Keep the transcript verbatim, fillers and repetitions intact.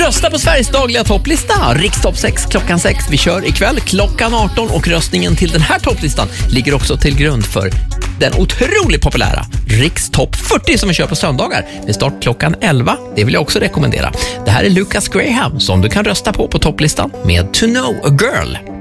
Rösta på Sveriges dagliga topplista. Rikstopp sex klockan sex. Vi kör ikväll klockan arton och röstningen till den här topplistan ligger också till grund för den otroligt populära Rikstopp fyrtio som vi kör på söndagar med start klockan elva. Det vill jag också rekommendera. Det här är Lucas Graham som du kan rösta på på topplistan med To Know a Girl.